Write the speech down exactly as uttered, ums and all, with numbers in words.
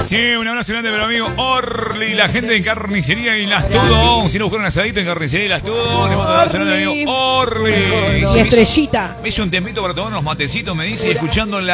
Sí, un abrazo grande para mi amigo Orly, la gente de Carnicería y Las Tudo. Si no buscan un asadito en Carnicería y Las Tudo, le mando un abrazo grande a mi amigo Orly. Y Estrellita. Me hizo un tempito para tomar unos matecitos, me dice, escuchando la